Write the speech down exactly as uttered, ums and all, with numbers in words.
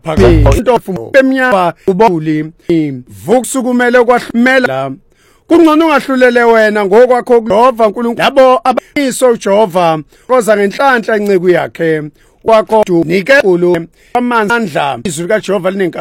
phakathi bemnyama ubuli vukusukumele kwahlumela kungcono ungahlulele wena ngokwakho Jehova uNkulunkulu labo abayiso Jehova koza ngenhlanhla inceke yakhe kwakho nike kulo amandla izwi likaJehova linenkazimulo